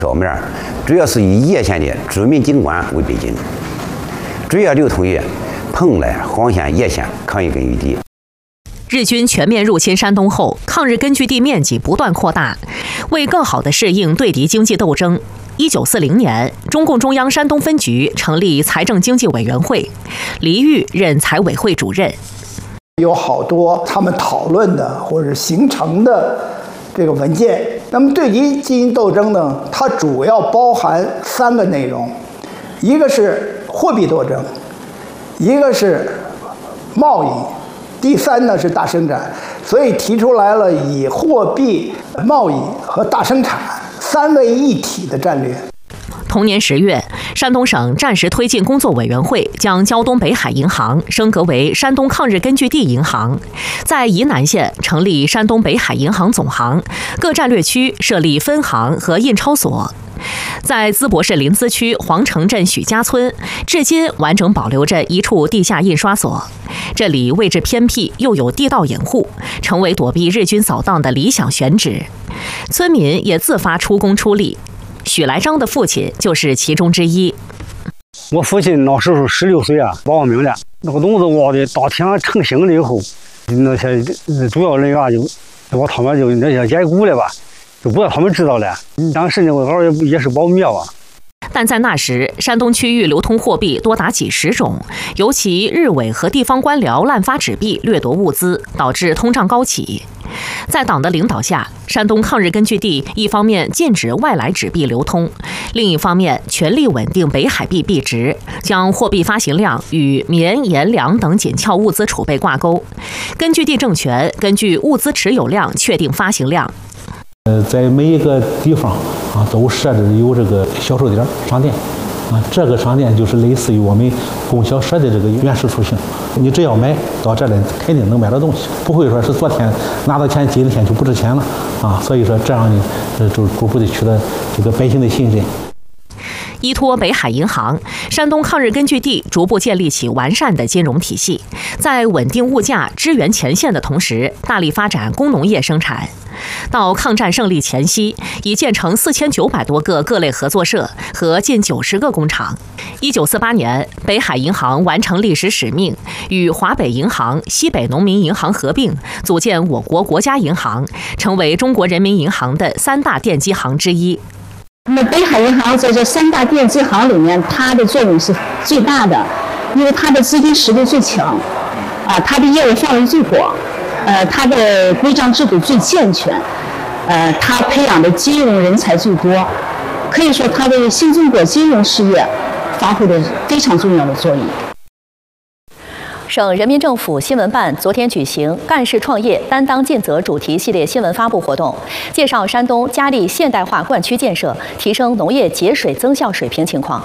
表面主要是以叶县的著名景观为背景，主要流通于蓬莱、黄县、叶县抗日根据地。 日军全面入侵山东后，抗日根据地面积不断扩大。为更好地适应对敌经济斗争，1940年，中共中央山东分局成立财政经济委员会，黎玉任财委会主任。 有好多他们讨论的或者形成的这个文件。那么对敌进行斗争呢，它主要包含3个内容，一个是货币斗争，一个是贸易，第3呢是大生产。所以提出来了以货币、贸易和大生产3位一体的战略。 同年10月，山东省战时推进工作委员会将胶东北海银行升格为山东抗日根据地银行，在沂南县成立山东北海银行总行，各战略区设立分行和印钞所。在淄博市临淄区黄城镇许家村，至今完整保留着一处地下印刷所。这里位置偏僻，又有地道掩护，成为躲避日军扫荡的理想选址。村民也自发出工出力。许来章的父亲就是其中之一。 我父亲那时候16岁啊，把我命了。那个洞子挖的大天成型了以后，那些主要人员就把他们那些解雇了吧，就不让他们知道了。当时那个号也是保密吧。 但在那时，山东区域流通货币多达几十种，尤其日伪和地方官僚滥发纸币，掠夺物资，导致通胀高企。在党的领导下，山东抗日根据地一方面禁止外来纸币流通，另一方面全力稳定北海币币值，将货币发行量与棉、盐、粮等紧俏物资储备挂钩。根据地政权根据物资持有量确定发行量。 在每一个地方啊，都设置有这个销售点、商店啊。这个商店就是类似于我们供销社的这个原始雏形。你只要买到这里，肯定能买到东西，不会说是昨天拿到钱，今天就不值钱了啊。所以说这样呢，就逐步的取得这个百姓的信任。 依托北海银行，山东抗日根据地逐步建立起完善的金融体系，在稳定物价、支援前线的同时，大力发展工农业生产。到抗战胜利前夕，已建成4900多个各类合作社和近90个工厂。1948年，北海银行完成历史使命，与华北银行、西北农民银行合并，组建我国国家银行，成为中国人民银行的3大奠基行之一。 那么北海银行在这3大奠基行里面，它的作用是最大的，因为它的资金实力最强，它的业务范围最广，它的规章制度最健全，它培养的金融人才最多，可以说它的新中国金融事业发挥了非常重要的作用。 省人民政府新闻办昨天举行“干事创业，担当尽责”主题系列新闻发布活动，介绍山东加力现代化灌区建设，提升农业节水增效水平情况。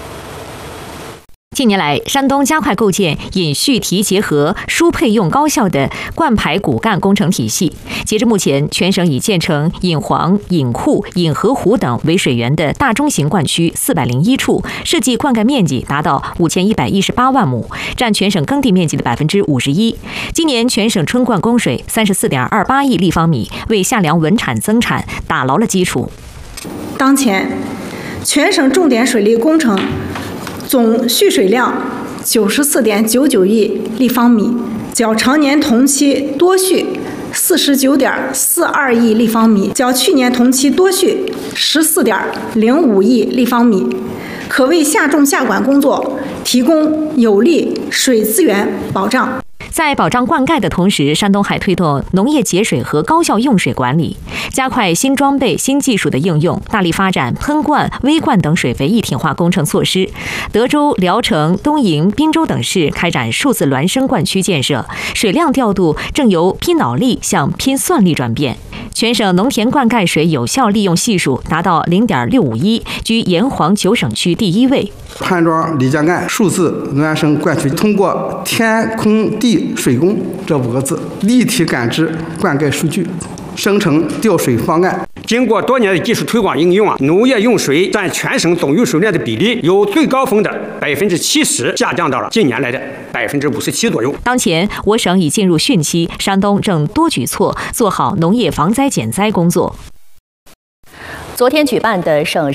近年来，山东加快构建引蓄提结合、输配用高效的灌排骨干工程体系。截至目前，全省已建成引黄、引库、引河湖等为水源的大中型灌区401处，设计灌溉面积达到5118万亩，占全省耕地面积的51%。今年全省春灌供水34.28亿立方米，为夏粮稳产增产打牢了基础。 当前，全省重点水利工程总蓄水量94.99亿立方米，较常年同期多蓄49.42亿立方米，较去年同期多蓄14.05亿立方米，可为下种下管工作提供有力水资源保障。 在保障灌溉的同时，山东还推动农业节水和高效用水管理，加快新装备、新技术的应用，大力发展喷灌、微灌等水肥一体化工程措施。德州、聊城、东营、滨州等市开展数字孪生灌区建设，水量调度正由拼脑力向拼算力转变。全省农田灌溉水有效利用系数达到0.651，居沿黄9省区第1位。 潘庄李家岸数字孪生灌区通过天空地水工这5个字立体感知灌溉数据，生成调水方案。 经过多年的技术推广应用农业用水占全省总用水量的比例由最高峰的70%下降到了近年来的57%左右。 当前我省已进入汛期，山东正多举措做好农业防灾减灾工作。 昨天举办的省